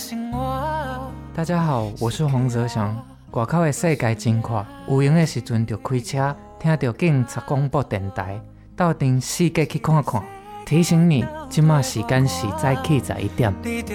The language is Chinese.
大家好，我是黄泽祥。外口的世界真阔，有闲的时阵就开车，听着警察广播电台，到顶世界去看看。提醒你，现在时间是早起11点。